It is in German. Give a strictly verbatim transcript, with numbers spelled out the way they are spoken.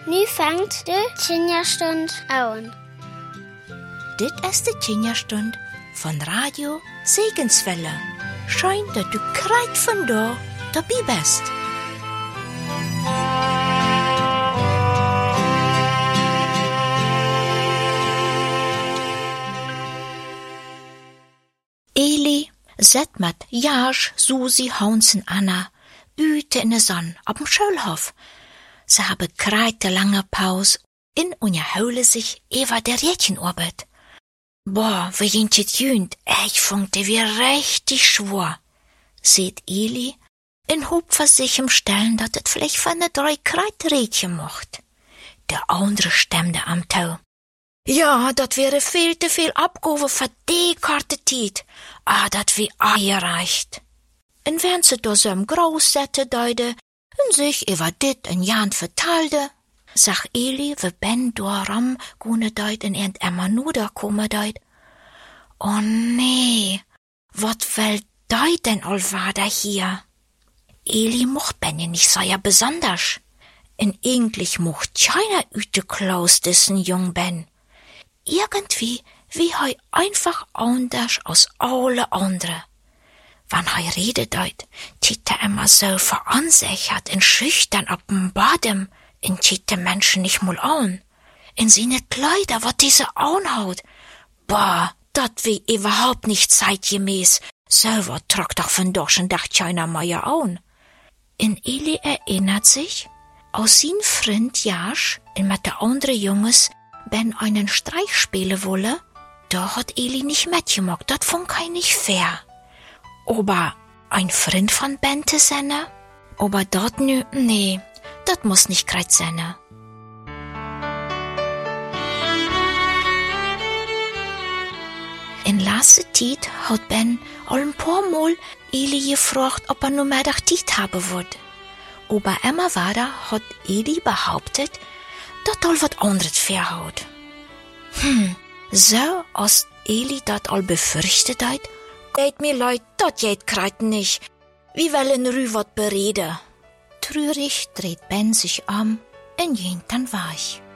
Nu fängt de Kinderstund an. Dit ist die Kinderstund von Radio Segenswelle. Schön, dass du kreit von da dabei bist. Eli zet met Jasch, Susi, Hans en Anna buiten in de zon op dem Schulhof. Ze hebben kreite lange Pause in unterholen sich über der Rädchenarbeit. Boah, wie sind het jünd, ich funkte wie richtig schwor, seht Eli, in Hoop von sich im Stellen, dat het vielleicht von de drei Kreiträdchen mocht. Der andere stemmte am Tau. Ja, dat wäre viel te viel Abgabe für die Karte Tiet. Ah, dat wie eingereicht. En wenn sie da so im Großsätte deide, und sich über dit en Jan vertalde, sag Eli, wie Ben doram gune deid en ent emma nuda komme deid. Oh nee, wat will deid denn all wader hier? Eli mocht Ben ja nicht so ja besonders. En eigentlich mocht keiner üte Klaus dessen jung Ben. Irgendwie wie hei einfach anders als alle andere. Wann hei redet deut, tiet er immer so verunsichert und schüchtern ab dem Badem, in tiet de Menschen nicht mal an. In seine Kleider, wat diese anhaut. Boah, dat wie überhaupt nicht zeitgemäß. Selber trag doch von dorschen Dach keiner Meier an. In Eli erinnert sich, aus sin Freund Jasch und mit der andere Junges Ben einen Streich spielen wolle, da hat Eli nicht mitgemacht, dat fand kein nicht fair. Aber ein Freund von Ben te senne? Aber dat nü, nee, dat muss nicht greit senne. In lasse Tiet hat Ben all ein paar Mal Eli gefragt, ob er nur mehr doch Tiet haben würde. Aber immer weiter hat Eli behauptet, dat al wat anderes verhaut. Hm, so als Eli dat al befürchtet hat, geht mir leid, dat geht kreit nicht. Wie wollen rü wat bereden? Trürig dreht Ben sich um und ging dann weich.